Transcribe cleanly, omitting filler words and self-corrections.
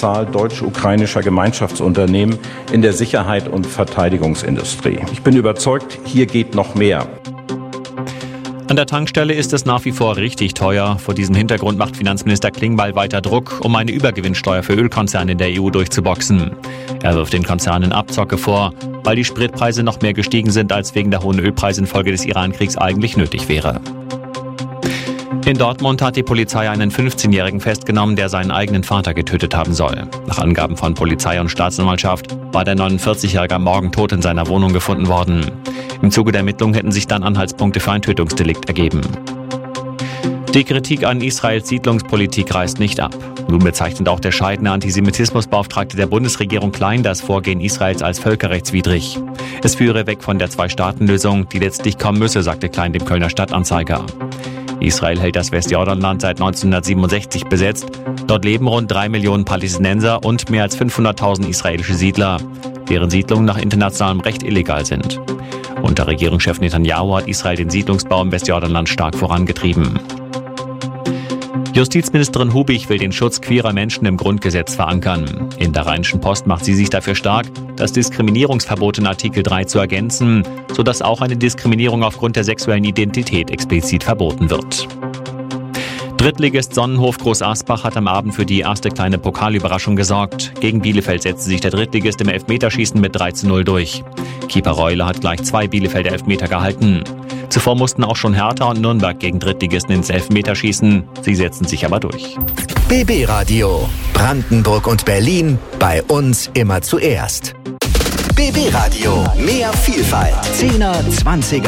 Zahl deutsch-ukrainischer Gemeinschaftsunternehmen in der Sicherheit- und Verteidigungsindustrie. Ich bin überzeugt, hier geht noch mehr. An der Tankstelle ist es nach wie vor richtig teuer. Vor diesem Hintergrund macht Finanzminister Klingbeil weiter Druck, um eine Übergewinnsteuer für Ölkonzerne in der EU durchzuboxen. Er wirft den Konzernen Abzocke vor, weil die Spritpreise noch mehr gestiegen sind, als wegen der hohen Ölpreise infolge des Irankriegs eigentlich nötig wäre. In Dortmund hat die Polizei einen 15-Jährigen festgenommen, der seinen eigenen Vater getötet haben soll. Nach Angaben von Polizei und Staatsanwaltschaft war der 49-Jährige am Morgen tot in seiner Wohnung gefunden worden. Im Zuge der Ermittlungen hätten sich dann Anhaltspunkte für ein Tötungsdelikt ergeben. Die Kritik an Israels Siedlungspolitik reißt nicht ab. Nun bezeichnet auch der scheidende Antisemitismusbeauftragte der Bundesregierung Klein das Vorgehen Israels als völkerrechtswidrig. Es führe weg von der Zwei-Staaten-Lösung, die letztlich kommen müsse, sagte Klein dem Kölner Stadtanzeiger. Israel hält das Westjordanland seit 1967 besetzt. Dort leben rund 3 Millionen Palästinenser und mehr als 500.000 israelische Siedler, deren Siedlungen nach internationalem Recht illegal sind. Unter Regierungschef Netanyahu hat Israel den Siedlungsbau im Westjordanland stark vorangetrieben. Justizministerin Hubig will den Schutz queerer Menschen im Grundgesetz verankern. In der Rheinischen Post macht sie sich dafür stark, das Diskriminierungsverbot in Artikel 3 zu ergänzen, sodass auch eine Diskriminierung aufgrund der sexuellen Identität explizit verboten wird. Drittligist Sonnenhof Groß Asbach hat am Abend für die erste kleine Pokalüberraschung gesorgt. Gegen Bielefeld setzte sich der Drittligist im Elfmeterschießen mit 3:0 durch. Keeper Reule hat gleich 2 Bielefelder Elfmeter gehalten. Zuvor mussten auch schon Hertha und Nürnberg gegen Drittligisten ins Elfmeterschießen. Sie setzten sich aber durch. BB Radio. Brandenburg und Berlin. Bei uns immer zuerst. BB Radio. Mehr Vielfalt. 10er, 20er.